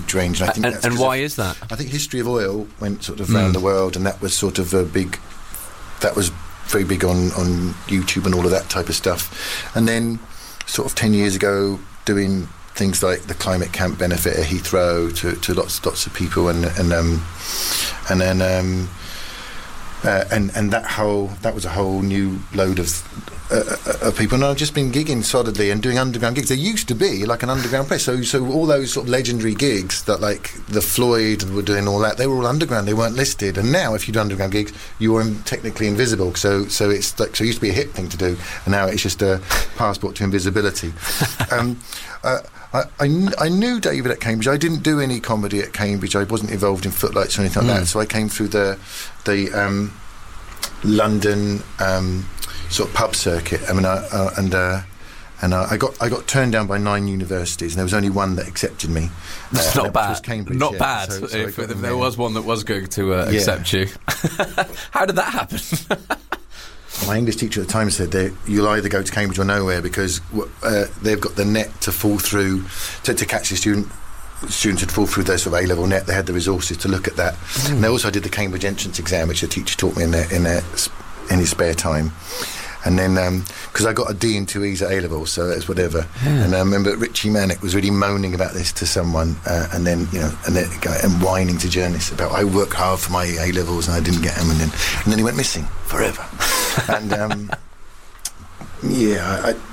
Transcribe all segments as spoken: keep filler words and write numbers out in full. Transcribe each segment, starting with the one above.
deranged. And, I think and, that's and why of, is that? I think History of Oil went sort of around mm. the world, and that was sort of a big. That was very big on on YouTube and all of that type of stuff. And then, sort of ten years ago, doing things like the climate camp benefit at Heathrow to, to lots lots of people, and and um, and then um, uh, and and that whole that was a whole new load of. Uh, of people, and I've just been gigging solidly and doing underground gigs. There used to be like an underground place, so so all those sort of legendary gigs that like the Floyd were doing, all that, they were all underground. They weren't listed. And now, if you do underground gigs, you are technically invisible. So so it's like so it used to be a hip thing to do, and now it's just a passport to invisibility. um, uh, I, I, kn- I knew David at Cambridge. I didn't do any comedy at Cambridge. I wasn't involved in Footlights or anything like mm. that. So I came through the the um, London. Um, sort of pub circuit. I mean, I, uh, and uh, and uh, I got I got turned down by nine universities, and there was only one that accepted me. That's uh, not bad. Was Cambridge, not yeah. bad. So, so if, if there there. was one that was going to uh, yeah. accept you, how did that happen? My English teacher at the time said that you'll either go to Cambridge or nowhere, because uh, they've got the net to fall through to, to catch the student. Students had fall through their sort of A-level net. They had the resources to look at that. Mm. And they also did the Cambridge entrance exam, which the teacher taught me in their, in their, in his spare time. And then, because um, I got a D in two E's at A-level, so that's whatever. Yeah. And I remember Richie Mannix was really moaning about this to someone, uh, and then, you know, and then and whining to journalists about, I worked hard for my A-levels and I didn't get them, and then, and then he went missing forever. and, um, yeah, I...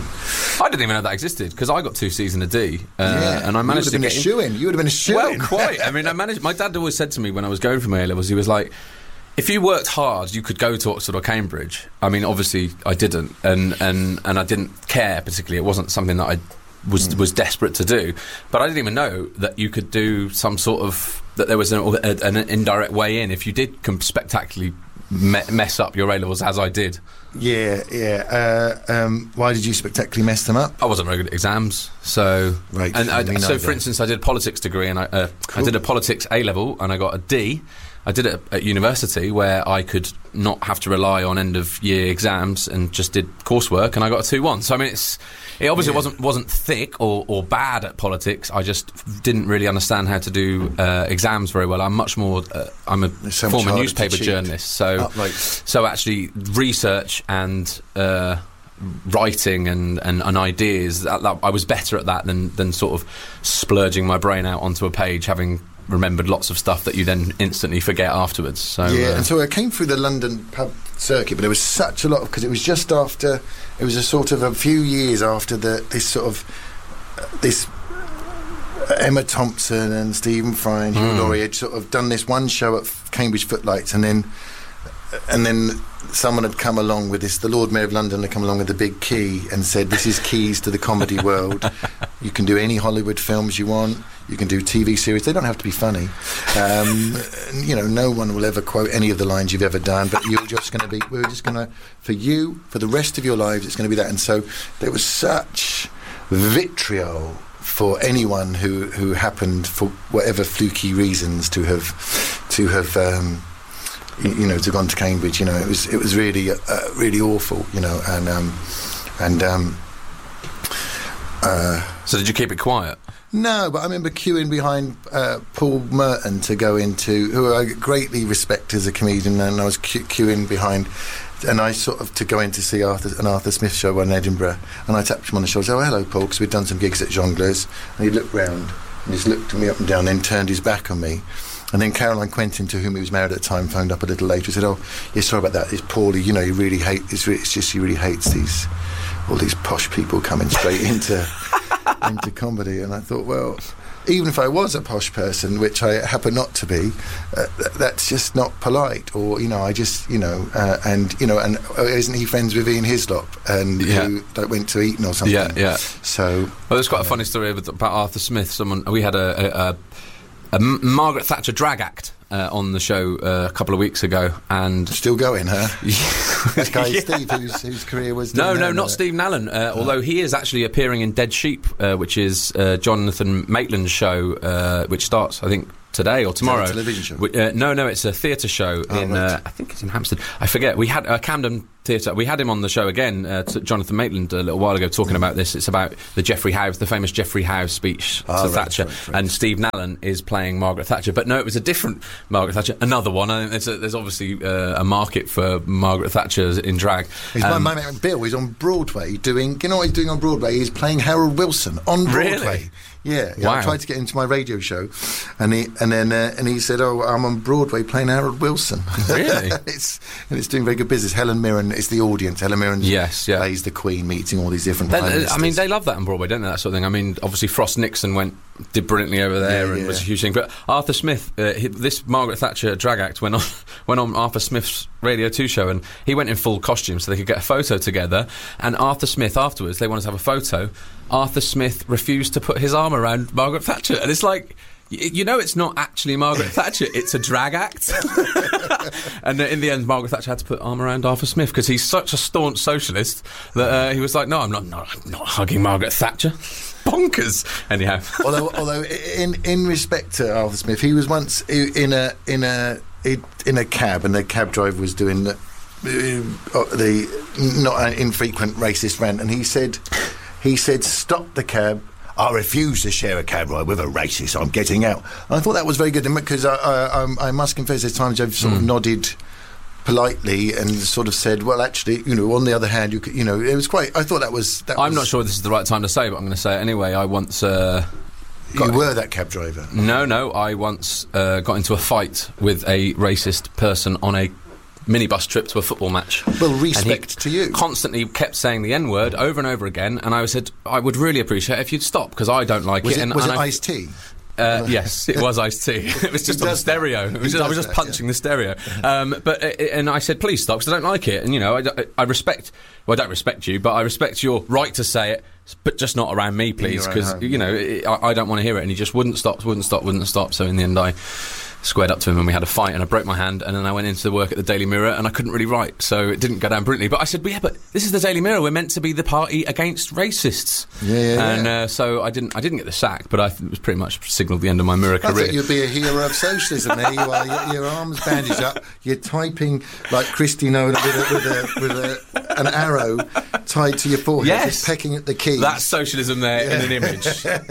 I didn't even know that existed, because I got two C's and a D, uh, yeah, and I managed to get... You would have been a shoo-in. You would have been a shoo-in. Well, quite. I mean, I managed... My dad always said to me when I was going for my A-levels, he was like, if you worked hard, you could go to Oxford or Cambridge. I mean, obviously, I didn't, and, and, and I didn't care particularly. It wasn't something that I was mm. was desperate to do. But I didn't even know that you could do some sort of... that there was an, an indirect way in if you did com- spectacularly me- mess up your A-levels, as I did. Yeah, yeah. Uh, um, why did you spectacularly mess them up? I wasn't very good at exams, so... Right. And I, so, for instance, I did a politics degree, and I, uh, cool. I did a politics A-level, and I got a D. I did it at university, where I could not have to rely on end-of-year exams and just did coursework, and I got a two one. So, I mean, it's it obviously yeah. wasn't wasn't thick or, or bad at politics. I just didn't really understand how to do uh, exams very well. I'm much more... Uh, I'm a so former newspaper journalist, so oh, right. so actually research and... Uh, writing and, and, and ideas, that, that, I was better at that than, than sort of splurging my brain out onto a page, having remembered lots of stuff that you then instantly forget afterwards. So yeah, uh, and so I came through the London pub circuit, but there was such a lot, because it was just after, it was a sort of a few years after the this sort of uh, this uh, Emma Thompson and Stephen Fry and Hugh mm. Laurie had sort of done this one show at Cambridge Footlights, and then and then someone had come along with this, the Lord Mayor of London had come along with a big key and said, this is keys to the comedy world. You can do any Hollywood films you want, you can do T V series, they don't have to be funny. Um, you know, no one will ever quote any of the lines you've ever done, but you're just going to be, we're just going to, for you, for the rest of your lives, it's going to be that. And so there was such vitriol for anyone who, who happened, for whatever fluky reasons, to have, to have, um, you know, to gone to Cambridge. You know, it was it was really uh, really awful. You know, and um, and um, uh, so did you keep it quiet? No, but I remember queuing behind uh, Paul Merton to go into, who I greatly respect as a comedian, and I was que- queuing behind, and I sort of to go in to see Arthur, an Arthur Smith show in Edinburgh, and I tapped him on the shoulder. Oh, hello, Paul, because we'd done some gigs at Jongleurs, and he looked round and just looked at me up and down, then turned his back on me. And then Caroline Quentin, to whom he was married at the time, phoned up a little later and said, oh, yeah, sorry about that, it's Paulie, you know, he really hate, it's, re- it's just he really hates these, all these posh people coming straight into into comedy. And I thought, well, even if I was a posh person, which I happen not to be, uh, th- that's just not polite. Or, you know, I just, you know, uh, and, you know, and uh, isn't he friends with Ian Hislop, and yeah. who like, went to Eton or something? Yeah, yeah. So... Well, there's quite uh, a funny story about Arthur Smith. Someone, we had a... a, a A M- Margaret Thatcher drag act uh, on the show uh, a couple of weeks ago, and still going, huh? That guy yeah. Steve, whose, whose career was no, no, there, not uh, Steve Nallen. Uh, oh. Although he is actually appearing in Dead Sheep, uh, which is uh, Jonathan Maitland's show, uh, which starts, I think, today or tomorrow. Is that a television show? We, uh, no, no, it's a theatre show oh, in. right. Uh, I think it's in Hampstead. I forget. We had uh, Camden theatre. We had him on the show again, uh, t- Jonathan Maitland, a little while ago, talking about this. It's about the Geoffrey Howe, the famous Geoffrey Howe speech oh, to right, Thatcher, right, right. and Steve Nallen is playing Margaret Thatcher. But no, it was a different Margaret Thatcher, another one. I think there's, a, there's obviously uh, a market for Margaret Thatcher in drag. He's Um, my mate Bill. He's on Broadway doing. You know what he's doing on Broadway? He's playing Harold Wilson on Broadway. Really? Yeah, yeah. Wow. I tried to get into my radio show, and he and then uh, and he said, "Oh, I'm on Broadway playing Harold Wilson." Really? it's and it's doing very good business. Helen Mirren is the audience. Helen Mirren Yes, yeah. plays the Queen, meeting all these different. They- prime I mean, ministers. they love that on Broadway, don't they? That sort of thing. I mean, obviously, Frost Nixon went did brilliantly over there Yeah, and yeah. was a huge thing. But Arthur Smith, uh, he, this Margaret Thatcher drag act went on went on Arthur Smith's Radio Two show, and he went in full costume so they could get a photo together. And Arthur Smith afterwards, they wanted to have a photo. Arthur Smith refused to put his arm around Margaret Thatcher, and it's like. You know, it's not actually Margaret Thatcher, it's a drag act. And uh, in the end, Margaret Thatcher had to put arm around Arthur Smith because he's such a staunch socialist that uh, he was like, no, I'm not, not, I'm not hugging Margaret Thatcher. Bonkers. Anyhow. although, although in in respect to Arthur Smith, he was once in a in a in a cab, and the cab driver was doing the, uh, the not an infrequent racist rant, and he said, he said, "Stop the cab. I refuse to share a cab ride with a racist. I'm getting out." And I thought that was very good because I, I, I, I must confess, there's times I've sort Mm. of nodded politely and sort of said, "Well, actually, you know, on the other hand, you could, you know, it was quite." I thought that was. That I'm was, not sure this is the right time to say, but I'm going to say it anyway. I once... Uh, You were that cab driver. no, no, I once uh, got into a fight with a racist person on a minibus trip to a football match. Well, And respect he to you. Constantly kept saying the N-word over and over again, and I said, I would really appreciate it if you'd stop, because I don't like Was it. it, and, was and it I, iced tea? Uh, yes, it was iced tea. It was just He on does stereo. that. It was He just, I does was just that, punching yeah. the stereo. Um, but uh, and I said, please stop, because I don't like it. And you know, I, I respect. Well, I don't respect you, but I respect your right to say it, but just not around me, please, your own because home, you know it, I, I don't want to hear it. And he just wouldn't stop, wouldn't stop, wouldn't stop. So in the end, I squared up to him and we had a fight, and I broke my hand, and then I went into the work at the Daily Mirror, and I couldn't really write, so it didn't go down brilliantly. But I said, well, yeah, but this is the Daily Mirror. We're meant to be the party against racists. Yeah, yeah, and yeah. Uh, so I didn't, I didn't get the sack, but I th- it was pretty much signalled the end of my Mirror I career. thought you'd be a hero of socialism. There you are, your, your arms bandaged up, you're typing like Christy Nolan with, a, with, a, with a, an arrow tied to your forehead, Yes. just pecking at the keys. That's socialism there in an image.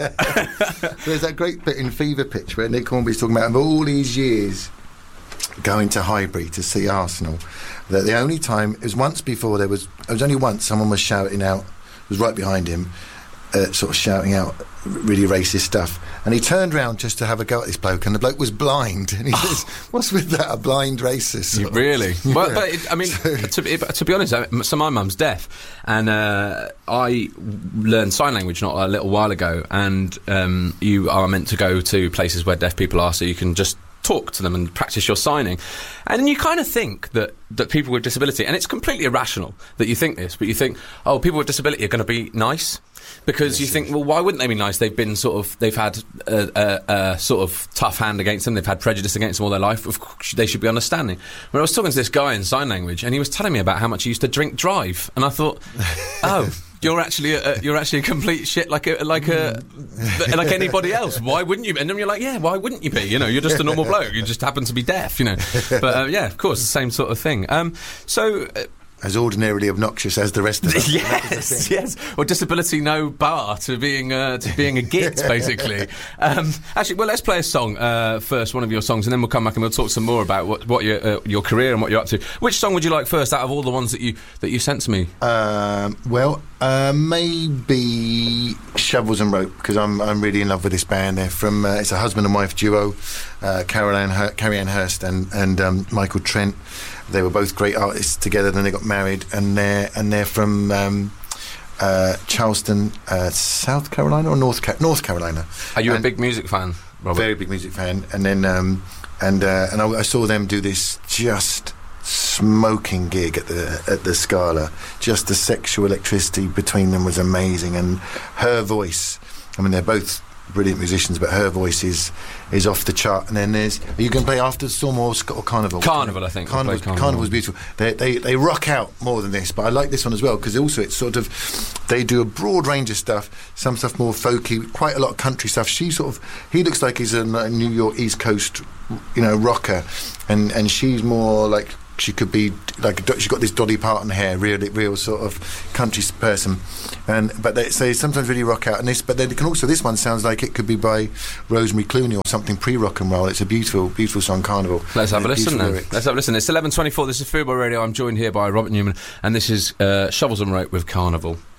There's that great bit in Fever Pitch where Nick Hornby's talking about, of all these years going to Highbury to see Arsenal, that the only time, it was once before, there was, it was only once someone was shouting out, was right behind him, uh, sort of shouting out really racist stuff, and he turned round just to have a go at this bloke, and the bloke was blind, and he says, what's with that, a blind racist? You really? Well, Yeah. but it, I mean, to, be- to be honest, uh, so my mum's deaf, and uh, I learned sign language not a little while ago, and um, you are meant to go to places where deaf people are, so you can just talk to them and practice your signing. And you kind of think that, that people with disability, and it's completely irrational that you think this, but you think, oh, people with disability are going to be nice. Because you think, well, why wouldn't they be nice? They've been sort of, they've had a, a, a sort of tough hand against them. They've had prejudice against them all their life. Of course, they should be understanding. When I was talking to this guy in sign language, and he was telling me about how much he used to drink drive, and I thought, oh, you're actually a, you're actually a complete shit like a like a like anybody else. Why wouldn't you? And then you're like, yeah, why wouldn't you be? You know, you're just a normal bloke. You just happen to be deaf. You know, but uh, yeah, of course, the same sort of thing. Um, so. Uh, As ordinarily obnoxious as the rest of us. Yes, yes. Or disability no bar to being uh, to being a git, basically. Um, actually, well, let's play a song uh, first, one of your songs, and then we'll come back and we'll talk some more about what, what your uh, your career and what you're up to. Which song would you like first out of all the ones that you that you sent to me? Um, well, uh, maybe Shovels and Rope, because I'm I'm really in love with this band. They're from uh, it's a husband and wife duo, uh, Caroline Hur- Carrie Ann Hurst and and um, Michael Trent. They were both great artists together. Then they got married, and they're and they're from um, uh, Charleston, uh, South Carolina or North Ca- North Carolina. Are you and a big music fan, Robert? Very big music fan. And then um, and uh, and I, I saw them do this just smoking gig at the at the Scala. Just the sexual electricity between them was amazing, and her voice. I mean, they're both brilliant musicians, but her voice is is off the chart. And then there's, are you going to play After the Storm or, Sc- or Carnival? Carnival, I think. We'll Carnival's, play Carnival. Carnival's beautiful. They, they they rock out more than this, but I like this one as well, because also it's sort of, they do a broad range of stuff, some stuff more folky, quite a lot of country stuff. She sort of, he looks like he's a, a New York East Coast, you know, rocker, and, and she's more like, she could be like a, she's got this Dolly Parton hair, real, real sort of country person, and but they say sometimes really rock out. And this, but then it can also this one sounds like it could be by Rosemary Clooney or something pre-rock and roll. It's a beautiful, beautiful song, Carnival. Let's have a There's listen then. lyrics. Let's have a listen. It's eleven twenty-four. This is Food Boy Radio. I'm joined here by Robert Newman, and this is uh, Shovels and Rope with Carnival.